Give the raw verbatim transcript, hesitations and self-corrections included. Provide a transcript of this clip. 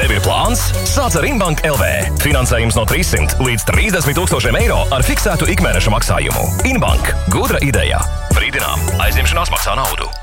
Tev ir plāns? Sāc ar Inbank L V. Finansējums no trīssimti līdz trīsdesmit tūkstošiem eiro ar fiksētu ikmēneša maksājumu. Inbank. Gudra ideja. Brīdinām. Aizņemšanās maksā naudu.